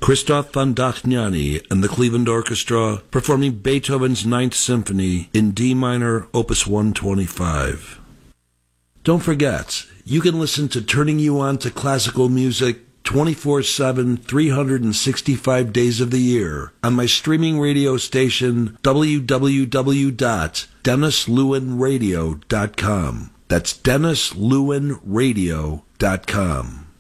Christoph von Dachnani and the Cleveland Orchestra performing Beethoven's Ninth Symphony in D minor, Opus 125. Don't forget, you can listen to Turning You On to Classical Music 24/7, 365 days of the year on my streaming radio station, www.DennisLewinRadio.com. That's DennisLewinRadio.com.